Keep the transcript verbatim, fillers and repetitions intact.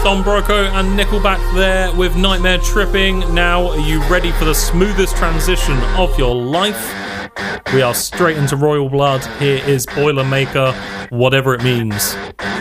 Don Broco and Nickelback there with Nightmare Tripping. Now, are you ready for the smoothest transition of your life? We are straight into Royal Blood. Here is Boilermaker, Whatever It Means.